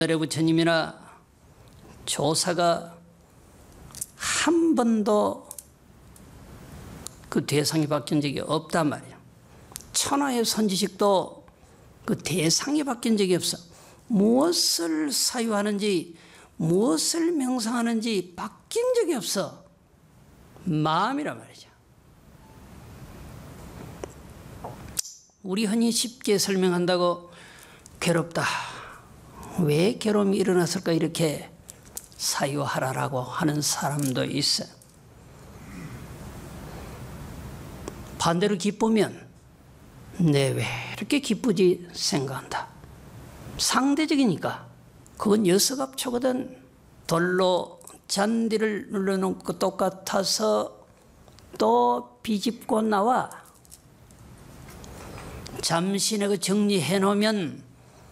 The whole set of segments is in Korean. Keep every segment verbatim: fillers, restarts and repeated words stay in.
오늘의 부처님이나 조사가 한 번도 그 대상이 바뀐 적이 없단 말이에요. 천하의 선지식도 그 대상이 바뀐 적이 없어. 무엇을 사유하는지 무엇을 명상하는지 바뀐 적이 없어. 마음이란 말이죠. 우리 흔히 쉽게 설명한다고 괴롭다. 왜 괴로움이 일어났을까 이렇게 사유하라라고 하는 사람도 있어요. 반대로 기쁘면 내 왜 이렇게 기쁘지 생각한다. 상대적이니까 그건 여석압초거든. 돌로 잔디를 눌러놓은 것 똑같아서 또 비집고 나와. 잠시 내가 정리해 놓으면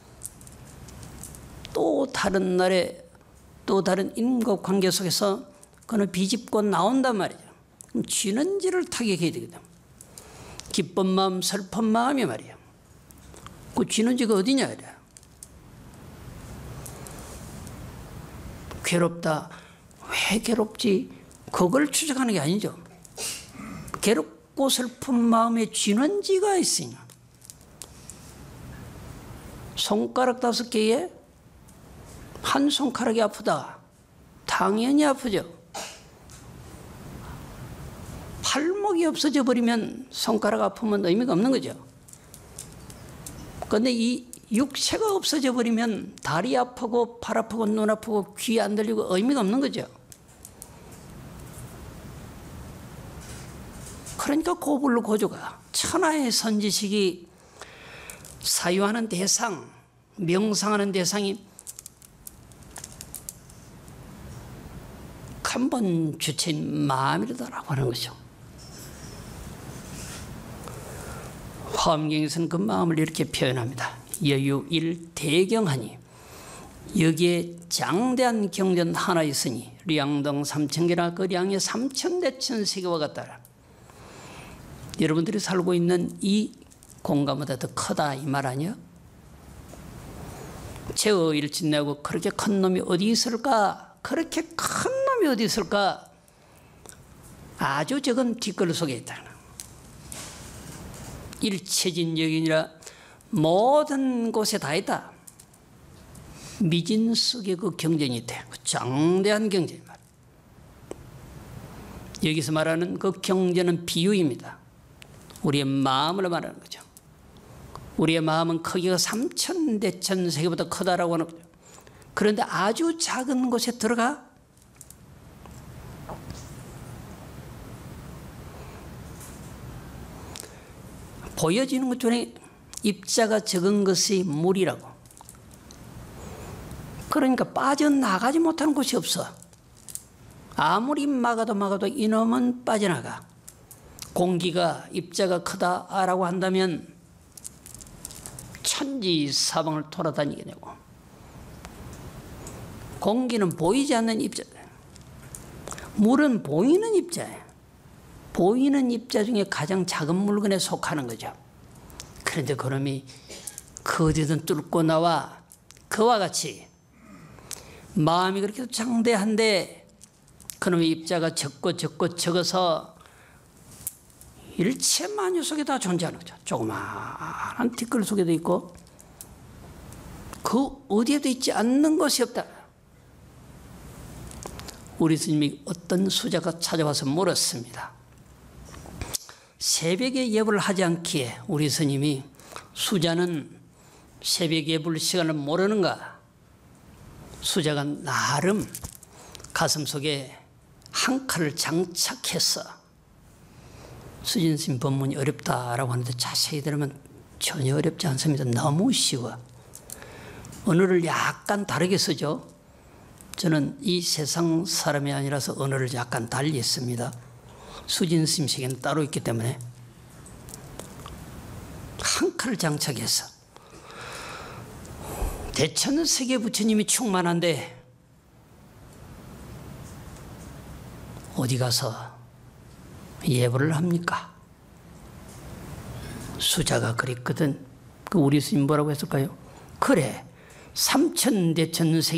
또 다른 날에 또 다른 인과관계 속에서 그는 비집고 나온단 말이죠. 그럼 쥐는지를 타격해야 되거든. 기쁜 마음, 슬픈 마음이 말이야. 그 쥐는지가 어디냐 이래. 괴롭다. 왜 괴롭지? 그걸 추적하는 게 아니죠. 괴롭고 슬픈 마음에 쥐는지가 있으니 손가락 다섯 개에 한 손가락이 아프다. 당연히 아프죠. 팔목이 없어져 버리면 손가락 아프면 의미가 없는 거죠. 그런데 이 육체가 없어져 버리면 다리 아프고 팔 아프고 눈 아프고 귀 안 들리고 의미가 없는 거죠. 그러니까 고불로 고조가 천하의 선지식이 사유하는 대상, 명상하는 대상이 근본 주체인 마음이라고 하는 거죠. 화엄경에서는 그 마음을 이렇게 표현합니다. 여유 일대경하니 여기에 장대한 경전 하나 있으니 량동 삼천개나 그 량의 삼천대천세계와 같다. 여러분들이 살고 있는 이 공간보다 더 크다 이 말 아니야? 제어 일진내고 그렇게 큰 놈이 어디 있을까? 그렇게 큰 놈이 어디 있을까? 아주 적은 뒷걸 속에 있다. 일체진여기니라 모든 곳에 다 있다. 미진 속에 그 경전이 있대. 그 장대한 경전이 말. 여기서 말하는 그 경전은 비유입니다. 우리의 마음을 말하는 거죠. 우리의 마음은 크기가 삼천대천세계보다 크다라고 하는 거죠. 그런데 아주 작은 곳에 들어가 보여지는 것 중에 입자가 적은 것이 물이라고. 그러니까 빠져나가지 못하는 곳이 없어. 아무리 막아도 막아도 이놈은 빠져나가. 공기가 입자가 크다라고 한다면 천지사방을 돌아다니게 되고, 공기는 보이지 않는 입자, 물은 보이는 입자예요. 보이는 입자 중에 가장 작은 물건에 속하는 거죠. 그런데 그놈이 그 어디든 뚫고 나와. 그와 같이 마음이 그렇게 장대한데 그놈의 입자가 적고 적고 적어서 일체 만유 속에 다 존재하는 거죠. 조그마한 뒷글 속에도 있고 그 어디에도 있지 않는 것이 없다. 우리 스님이 어떤 수자가 찾아와서 물었습니다. 새벽에 예불을 하지 않기에 우리 스님이 수자는 새벽 예불 시간을 모르는가? 수자가 나름 가슴속에 한 칼을 장착해서 수진스님 법문이 어렵다라고 하는데 자세히 들으면 전혀 어렵지 않습니다. 너무 쉬워. 언어를 약간 다르게 쓰죠. 저는 이 세상 사람이 아니라서 언어를 약간 달리 씁니다. 수진스님 세계는 따로 있기 때문에 한 칼을 장착해서 대천 세계 부처님이 충만한데 어디 가서 예불을 합니까? 수자가 그랬거든. 그 우리 스님 뭐라고 했을까요? 그래, 삼천 대천 세